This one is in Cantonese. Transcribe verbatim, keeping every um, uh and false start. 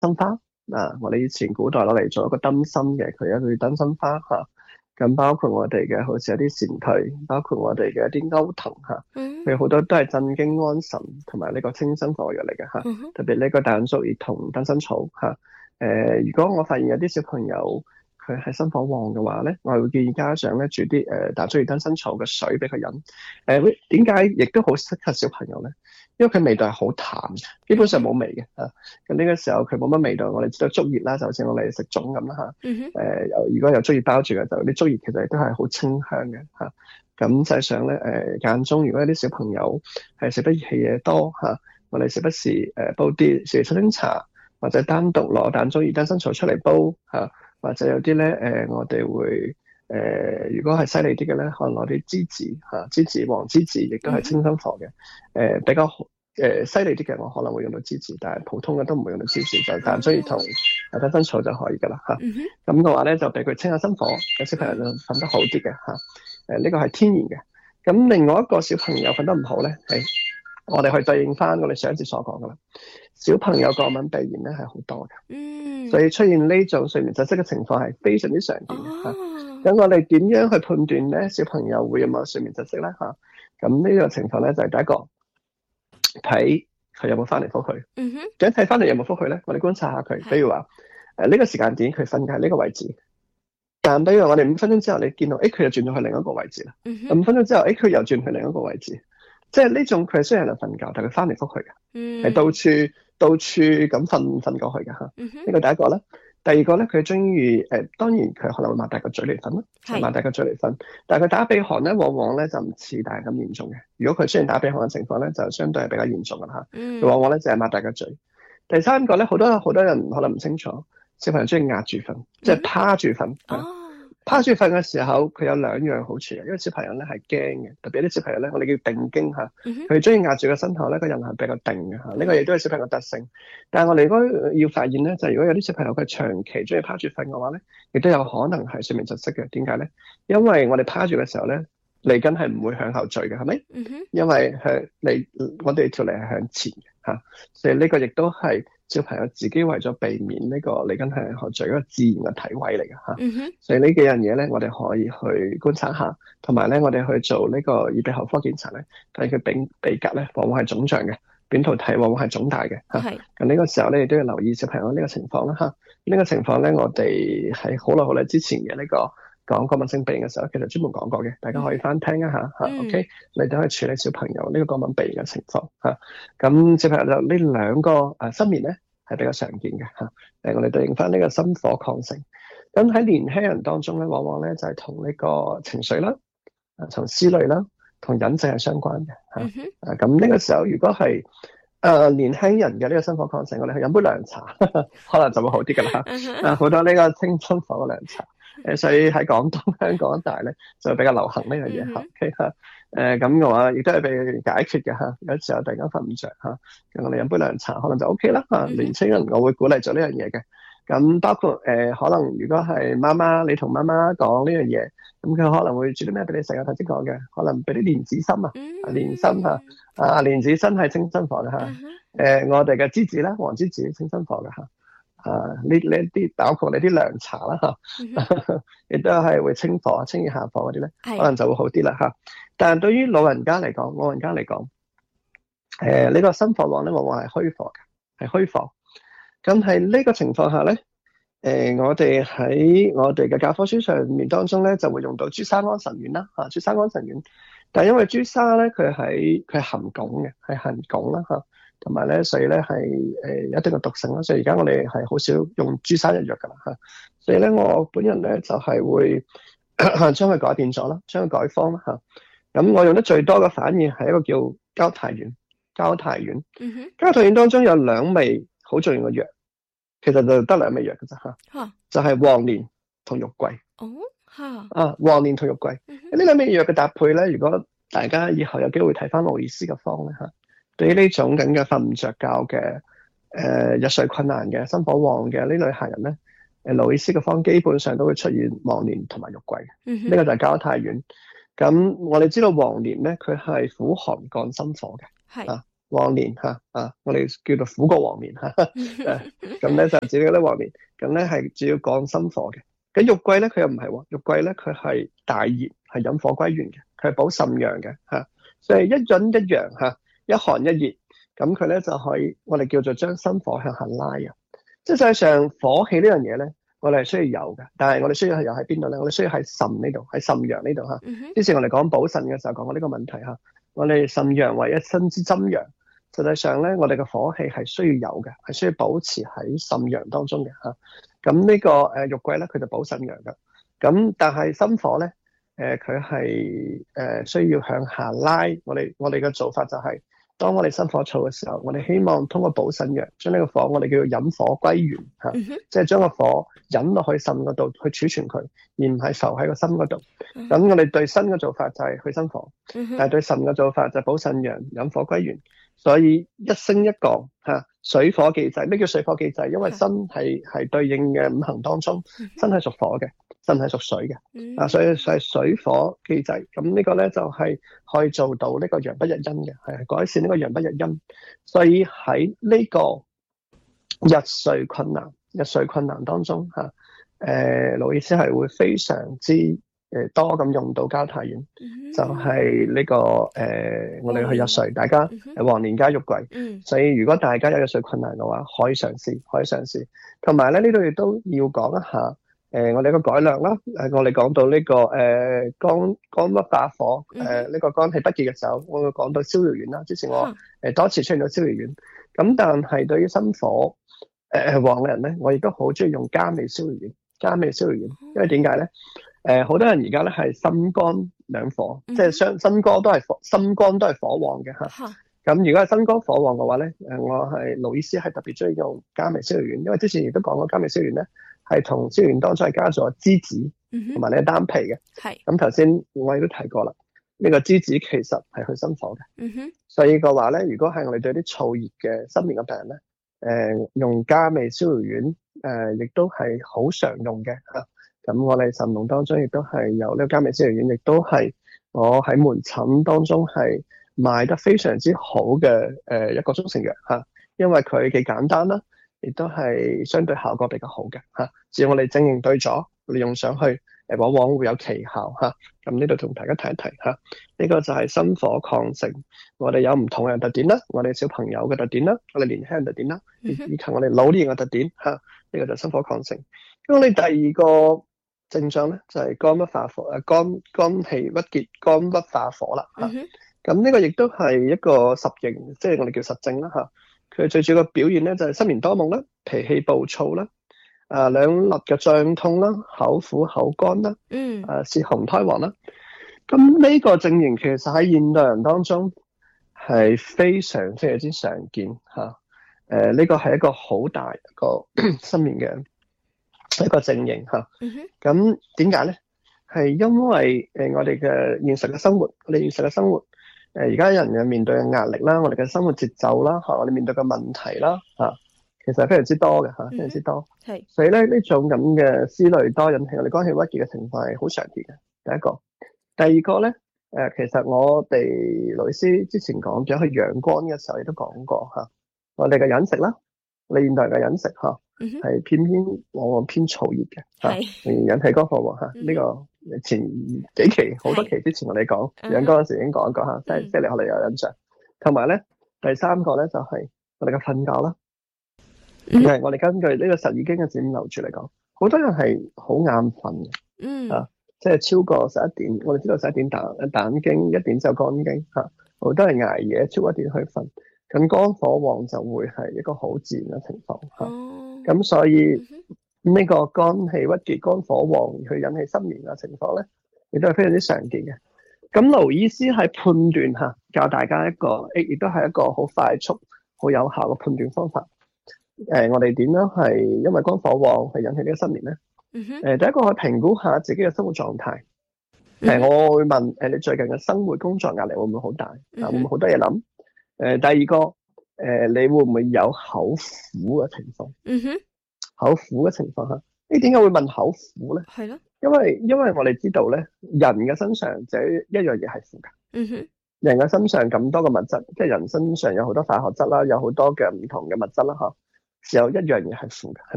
心花啊，我哋以前古代攞嚟做一個燈芯嘅，佢有一個燈芯花吓。咁、啊、包括我哋嘅好似有啲蟬蛻，包括我哋嘅一啲鈎藤吓，佢好、嗯、多都係鎮驚安神同埋呢個清心火藥嚟嘅吓。嗯、哼特別呢個大棗竹葉同燈芯草吓。誒、啊，如果我發現有啲小朋友佢係心火旺嘅話咧，我係會建議家長咧煮啲誒大棗葉燈芯草嘅水俾佢飲。誒、呃，點解亦都好適合小朋友咧？因為佢味道係好淡，基本上冇味嘅嚇。咁呢個時候佢冇乜味道，我哋知道竹葉啦，就好似我哋食粽咁啦嚇。誒、嗯哼呃，如果有竹葉包住嘅，就啲竹葉其實都係好清香嘅嚇。咁實際上咧，誒、呃、間中如果有啲小朋友係食得熱氣嘢多嚇、啊，我哋時不時誒煲啲少少七星茶，或者單獨攞大棗葉燈芯草出嚟煲嚇、啊，或者有啲咧誒，我哋會。誒、呃，如果係犀利啲嘅咧，可能攞啲梔子嚇，梔子、黃梔子亦都係清心火嘅。誒、呃，比較誒犀利啲嘅，我可能會用到梔子，但係普通嘅都唔會用到梔子，就大棗葉同燈芯草就可以噶啦嚇。咁嘅話咧，就俾佢清下心火，個小朋友就瞓得好啲嘅嚇。誒、啊，呢、這個係天然嘅。咁另外一個小朋友瞓得唔好咧，係我哋去對應翻我哋上一節所講噶啦。小朋友過敏鼻炎咧係好多嘅，嗯，所以出現呢種睡眠窒息嘅情況係非常之常見嘅嚇。咁、哦、我哋點樣去判斷咧小朋友會有冇睡眠窒息咧嚇？咁呢個情況咧就係、是、第一個睇佢有冇翻嚟覆去，嗯哼，點樣睇翻嚟有冇覆去咧？我哋觀察下佢，比如話誒呢個時間點佢瞓嘅係呢個位置，但比如我哋五分鐘之後你見到誒佢又轉咗去另一個位置啦，嗯哼，五分鐘之後誒佢又轉去另一個位置，即係呢種佢雖然係瞓覺，但係佢翻嚟覆去嘅，嗯，係到處。到處咁瞓瞓過去嘅嚇，呢、嗯、哼個第一個咧。第二個咧，佢中意誒，當然佢可能會擘大個嘴嚟瞓啦，係擘大個嘴嚟瞓。但係佢打鼻鼾咧，往往咧就唔似大人咁嚴重嘅。如果佢出現打鼻鼾嘅情況咧，就相對係比較嚴重嘅嚇。佢、嗯、往往咧就係擘大個嘴。第三個咧，好多好多人可能唔清楚，小朋友中意壓住瞓，嗯、即係趴住瞓。哦。趴住瞓嘅時候，佢有兩樣好處嘅，因為小朋友咧係驚嘅，特別啲小朋友咧，我哋叫定驚嚇，佢中意壓住個身頭咧，個人係比較定嘅嚇，呢、嗯、個亦都係小朋友特性。但係我哋如果要發現咧，就係、如果有啲小朋友佢長期中意趴住瞓嘅話咧，亦都有可能係睡眠窒息嘅。點解咧？因為我哋趴住嘅時候咧，脷根係唔會向後墜嘅，係咪？嗯、哼因為向脷，我哋條脷係向前嘅嚇，所以呢個亦都係。小朋友自己為咗避免呢個脷根向後墜一個自然嘅體位嚟嘅嚇，嗯、哼所以呢幾樣嘢咧，我哋可以去觀察下，同埋咧，我哋去做呢個耳鼻喉科檢查咧，睇佢鼻鼻甲咧，往往係腫脹嘅，扁桃體往往係腫大嘅嚇。咁呢是、啊、個時候咧，亦都要留意小朋友呢個情況啦嚇。呢、啊這個情況咧，我哋喺好耐好耐之前嘅呢、這個講過敏性鼻炎嘅時候，其實專門講過嘅，大家可以翻聽一下嚇。嗯、OK，你哋可以處理小朋友呢個過敏鼻炎嘅情況嚇。咁、啊、小朋友就呢兩個誒失眠咧。係比較常見嘅嚇，誒我哋對應翻呢個心火亢盛，咁喺年輕人當中咧，往往咧就係同呢個情緒啦，啊同思慮啦，同隱疾係相關嘅嚇，嗯、哼啊咁呢個時候如果係誒、呃、年輕人嘅呢個心火亢盛，我哋去飲杯涼茶呵呵，可能就會好啲㗎啦嚇，啊好多呢個清心火嘅涼茶，誒所以喺廣東香港一帶咧就比較流行呢樣嘢嚇，OK 嚇。誒咁嘅話，亦都係被解決嘅嚇。有時候突然間瞓唔着嚇，咁我哋飲杯涼茶可能就 O K 啦嚇。嗯、年輕人我會鼓勵做呢樣嘢嘅。咁包括誒、呃，可能如果係媽媽，你同媽媽講呢樣嘢，咁佢可能會煮啲咩俾你食啊？頭先講嘅，可能俾啲蓮子心啊，蓮心嚇，啊蓮子心係清心火嘅嚇。誒、嗯呃，我哋嘅梔子啦，黃梔子清心火嘅嚇。啊！呢呢啲包括你啲涼茶啦嚇，亦、嗯、哼都係會清火、清熱下火嗰啲咧，的可能就會好啲啦嚇。但係對於老人家嚟講，老人家嚟講，誒、呃、呢、這個心火旺咧，往往係虛火嘅，係虛火。咁喺呢個情況下咧，誒、呃、我哋喺我哋嘅教科書上面當中咧，就會用到朱砂安神丸啦嚇，朱砂安神丸。但係因為朱砂咧，佢係佢係含汞嘅，係含汞啦嚇。同埋咧，所以咧係誒有一定嘅毒性啦，所以而家我哋係好少用朱砂藥藥噶啦嚇，所以咧我本人咧就係、是、會將佢改變咗啦，將佢改方啦嚇。咁我用得最多嘅反而係一個叫交泰丸，交泰丸。嗯哼。交泰丸當中有兩味好重要嘅藥，其實就得兩味藥嘅啫嚇。嚇。就係黃連同玉桂。哦。嚇。啊，黃連同玉桂。嗯哼。呢兩味藥嘅搭配咧，如果大家以後有機會睇翻羅醫師嘅方咧嚇。對於呢種咁嘅瞓唔着覺嘅，誒、呃、入睡困難嘅、心火旺嘅呢類客人咧，誒盧醫師嘅方基本上都會出現黃連同埋玉桂，呢、嗯、哼個就係交泰丸。咁我哋知道黃連咧，佢係苦寒降心火嘅，係是啊， 黃連吓啊，我哋叫做苦過黃連吓，誒咁咧就指嗰啲黃連，咁咧係主要降心火嘅。咁玉桂咧佢又唔係喎，玉桂咧佢係大熱，係引火歸元嘅，佢係補腎陽嘅吓，所以一陰一陽吓，一寒一熱，咁佢咧就可以我哋叫做將心火向下拉啊。即係實際上火氣呢樣嘢咧，我哋係需要有嘅，但係我哋需要係有喺邊度咧？我哋需要喺腎呢度，喺腎陽呢度吓。 嗯、 之前我哋講補腎嘅時候講過呢個問題吓，我哋腎陽為一身之針陽。實際上咧，我哋嘅火氣係需要有嘅，係需要保持喺腎陽當中嘅吓。咁呢個誒玉桂咧，佢就補腎陽噶。咁但係心火咧，誒佢係誒需要向下拉。我哋我哋嘅做法就係、是，當我哋心火燥嘅時候，我哋希望通過補腎陽，將呢個火我哋叫做引火歸元吓，即、嗯、係將個火引落去腎嗰度去儲存佢，而唔係浮喺個心嗰度。咁、嗯、我哋對身嘅做法就係去心火，嗯、但係對腎嘅做法就係補腎陽、引火歸元。所以一升一降吓，水火既濟。咩叫水火既濟？因為身係係對應嘅五行當中，身係屬火嘅，腎係屬水嘅、嗯，啊，所以係水火既濟。咁呢個咧就係、是、可以做到呢個陽不日陰嘅，係改善呢個陽不日陰。所以喺呢個日睡困難、日睡困難當中吓，誒、呃，盧醫師係會非常之。誒，多咁用到交泰丸、嗯，就係、是、呢、這個誒、呃，我哋去日睡，大家誒黃連加玉桂、嗯，所以如果大家有日睡困難嘅話，可以嘗試，可以嘗試。同埋咧，呢度亦都要講一下，誒、呃，我哋個改良啦，誒，我哋講到呢、這個誒肝肝鬱化火，誒、呃、呢、嗯這個肝氣不潔嘅時候，我會講到逍遙丸啦。之前我誒多次出現到逍遙丸，咁但係對於心火誒旺嘅人咧，我亦都好中意用加味逍遙丸，加味逍遙丸，因為點解咧？誒、呃，好多人而家咧係心肝兩火，嗯、即係雙心肝都係火，心肝都係火旺嘅吓。咁、啊、如果係心肝火旺嘅話咧，誒，我係盧醫師係特別中意用加味逍遙丸，因為之前亦都講過加味逍遙丸咧係同逍遙丸當中係加咗梔子同埋呢個丹皮嘅。係咁頭先我亦都提過啦，呢、這個梔子其實係去心火嘅。嗯哼。所以嘅話咧，如果係我哋對啲燥熱嘅失眠嘅病人咧，誒、呃，用加味逍遙丸，誒、呃，亦都係好常用嘅吓。咁我哋神農當中亦都係有呢個加味逍遙丸，亦都係我喺門診當中係賣得非常之好嘅誒一個中成藥吓，因為佢幾簡單啦，亦都係相對效果比較好嘅吓。只要我哋正應對咗，我哋用上去誒，往往會有奇效吓。咁呢度同大家提一提吓，呢個就係心火亢盛，我哋有唔同嘅特點啦，我哋小朋友嘅特點啦，我哋年輕人特點啦，以及我哋老年人嘅特點吓，呢個就係心火亢盛。咁我哋第二個症狀咧就係、是、肝鬱化火，誒肝肝氣鬱結，肝鬱化火啦吓。咁、mm-hmm. 呢個亦都係一個實型，即係我哋叫實症啦吓。佢最主要嘅表現咧就係失眠多夢啦，脾氣暴躁啦，啊兩肋嘅脹痛啦，口苦口乾啦，嗯，啊舌紅苔黃啦。咁呢個症型其實喺現代人當中係非常非常之常見吓。誒、啊、呢、這個係一個好大一個失眠嘅一個症型吓，咁點解咧？係因為誒、呃、我哋嘅現實嘅生活，我哋現實嘅生活，誒而家人嘅面對嘅壓力啦，我哋嘅生活節奏啦，吓我哋面對嘅問題啦，吓、啊、其實係非常之多嘅吓、啊，非常之多。係、嗯，所以咧呢種咁嘅思慮多引起我哋肝氣鬱結嘅情況係好常見嘅。第一個，第二個咧，誒、呃、其實我哋老師之前講咗去養肝嘅時候亦都講過吓、啊，我哋嘅飲食啦，我哋現代嘅飲食吓。啊係、嗯、偏偏往往偏燥熱嘅，係引起肝火旺吓。呢、嗯這個前幾期好多期之前我哋講養肝嗰時已經講過吓，即係即係你可能有印象。同埋咧，第三個咧就係、是、我哋嘅瞓覺啦。係、嗯、我哋根據呢個《十二經》嘅《剪流注》嚟講，好多人係好眼瞓嘅，嗯啊，即係超過十一點。我哋知道十一點膽膽經，一點就肝經吓，好多人捱夜超過一點去瞓，咁肝火旺就會係一個好自然嘅情況吓。咁、嗯、所以呢、這個肝氣鬱結、肝火旺去引起失眠嘅情況咧，亦都係非常之常見嘅。咁盧醫師喺判斷吓，教大家一個，亦都係一個好快速、好有效嘅判斷方法。誒、呃，我哋點樣係因為肝火旺去引起呢個失眠咧？誒、嗯呃，第一個去評估下自己嘅生活狀態。誒、嗯呃，我會問誒、呃，你最近嘅生活工作壓力會唔會好大？嗯、啊，會唔會好多嘢諗？誒、呃，第二個誒、呃，你會唔會有口苦嘅情況？嗯哼，口苦嘅情況下，你點解會問口苦咧？係咯，因為因為我哋知道咧，人嘅身上就一樣嘢係苦噶。嗯哼， 人嘅身上咁多嘅物質，即係人身上有好多化學質啦，有好多嘅唔同嘅物質啦，嗬，只有一樣嘢係負嘅。